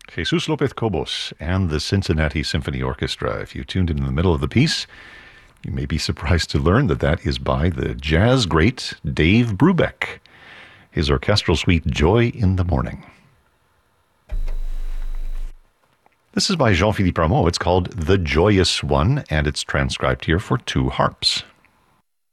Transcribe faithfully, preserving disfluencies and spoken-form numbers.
Jesus Lopez Cobos and the Cincinnati Symphony Orchestra. If you tuned in in the middle of the piece, you may be surprised to learn that that is by the jazz great Dave Brubeck, his orchestral suite Joy in the Morning. This is by Jean-Philippe Rameau. It's called The Joyous One, and it's transcribed here for two harps.